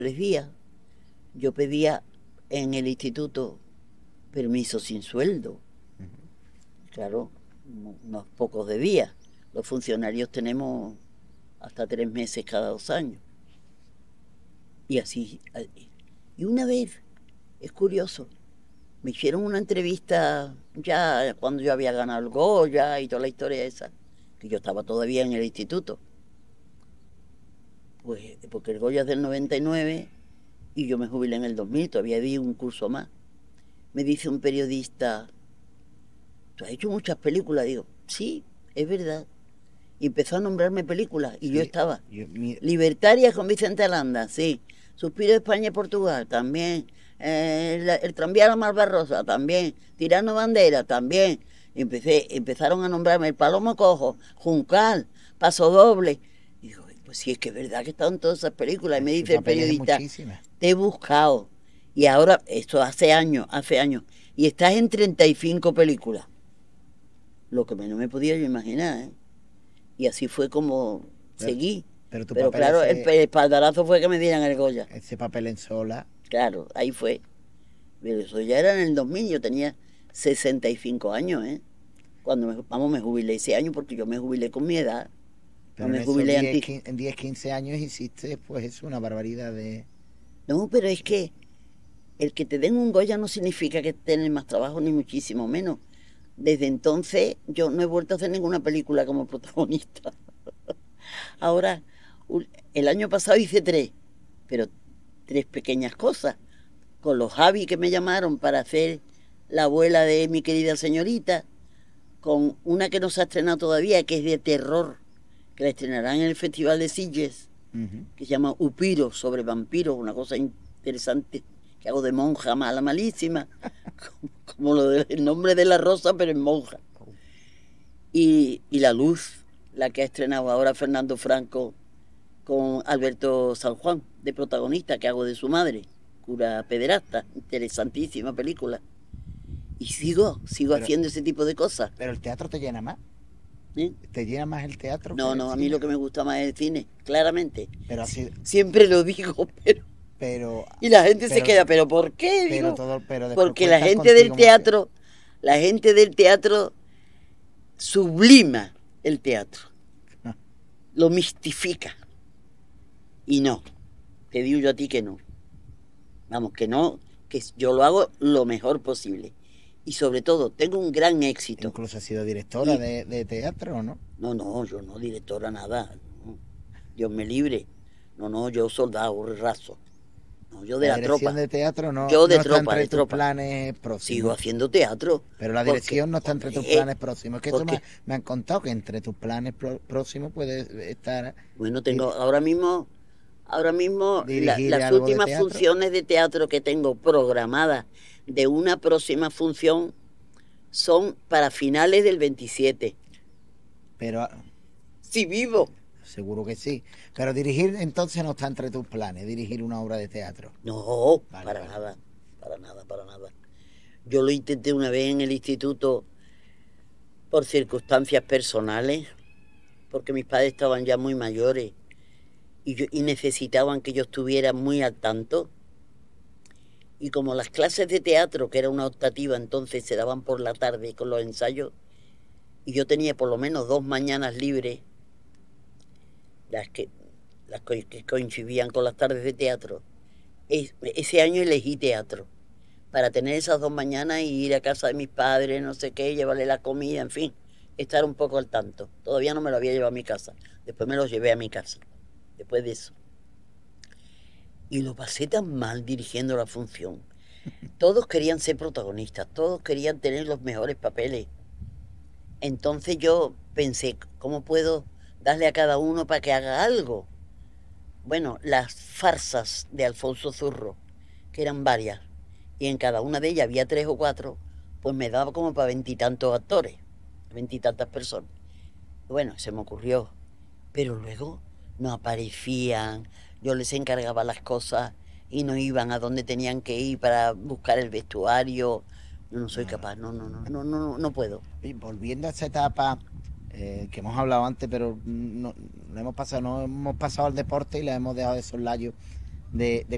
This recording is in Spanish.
días yo pedía en el instituto permiso sin sueldo. Claro, unos pocos de días. Los funcionarios tenemos hasta 3 meses cada 2 años. Y así. Y una vez, es curioso, me hicieron una entrevista ya cuando yo había ganado el Goya y toda la historia esa, que yo estaba todavía en el instituto. Pues porque el Goya es del 99 y yo me jubilé en el 2000, todavía di un curso más. Me dice un periodista, ¿tú has hecho muchas películas? Digo, sí, es verdad. Y empezó a nombrarme películas y sí, yo estaba. Libertarias con Vicente Aranda, sí. Suspiro de España y Portugal, también. El tranvía a la Malvarrosa, también. Tirano Bandera, también. Y empezaron a nombrarme El Palomo Cojo, Juncal, Paso Doble. Y digo, pues sí, es que es verdad que están todas esas películas. Y me dice el periodista, te he buscado. Y ahora, esto hace años, y estás en 35 películas. Lo que no me podía yo imaginar, ¿eh? Y así fue como seguí. Pero claro, el espaldarazo fue que me dieran el Goya. Ese papel en Sola. Claro, ahí fue. Pero eso ya era en el 2000, yo tenía 65 años, ¿eh? Cuando me jubilé ese año, porque yo me jubilé con mi edad. Pero no me jubilé en 10, 15 años hiciste, pues es una barbaridad de... No, pero es que el que te den un Goya no significa que tengas más trabajo, ni muchísimo menos. Desde entonces yo no he vuelto a hacer ninguna película como protagonista. Ahora, el año pasado hice 3, pero 3 pequeñas cosas. Con los Javi que me llamaron para hacer La abuela de mi querida señorita, con una que no se ha estrenado todavía, que es de terror, que la estrenarán en el Festival de Sitges, que se llama Upiro, sobre vampiros, una cosa interesante, que hago de monja mala, malísima, como el nombre de la rosa, pero en monja. Y La luz, la que ha estrenado ahora Fernando Franco con Alberto San Juan, de protagonista, que hago de su madre, cura pederasta, interesantísima película. Y sigo haciendo ese tipo de cosas. ¿Pero el teatro te llena más? ¿Eh? ¿Te llena más el teatro? No, a mí lo que me gusta más es el cine, claramente. Pero así... Siempre lo digo, pero y la gente se queda, ¿pero por qué? Digo, porque la gente del teatro sublima el teatro, lo mistifica. Y no, te digo yo a ti que no. Vamos, que no, que yo lo hago lo mejor posible. Y sobre todo, tengo un gran éxito. Incluso has sido directora de teatro, ¿o no? No, yo no, directora nada. No. Dios me libre. No, yo soldado, raso. No, yo de la tropa. La dirección de teatro no, yo de no tropa, está entre de tus tropa. Planes próximos. Sigo haciendo teatro. Pero la dirección no está entre tus planes próximos. Es que tú me han contado que entre tus planes próximos puede estar... Bueno, tengo ahora mismo las últimas funciones de teatro que tengo programadas de una próxima función son para finales del 27. Pero... Sí, vivo. Seguro que sí. Pero dirigir entonces no está entre tus planes, dirigir una obra de teatro. No, para nada. Yo lo intenté una vez en el instituto por circunstancias personales, porque mis padres estaban ya muy mayores y necesitaban que yo estuviera muy al tanto. Y como las clases de teatro, que era una optativa, entonces se daban por la tarde con los ensayos, y yo tenía por lo menos 2 mañanas libres, las que coincidían con las tardes de teatro. Ese año elegí teatro, para tener esas 2 mañanas y ir a casa de mis padres, no sé qué, llevarle la comida, en fin, estar un poco al tanto. Todavía no me lo había llevado a mi casa, después me lo llevé a mi casa, después de eso. Y lo pasé tan mal dirigiendo la función. Todos querían ser protagonistas, todos querían tener los mejores papeles. Entonces yo pensé, ¿cómo puedo darle a cada uno para que haga algo? Bueno, las farsas de Alfonso Zurro, que eran varias, y en cada una de ellas había 3 o 4, pues me daba como para 20 y tantos actores, 20 y tantas personas. Bueno, se me ocurrió, pero luego no aparecían, yo les encargaba las cosas y no iban a donde tenían que ir para buscar el vestuario. No soy capaz, no puedo. Y volviendo a esa etapa que hemos hablado antes, pero no hemos pasado al deporte y la hemos dejado de soslayo de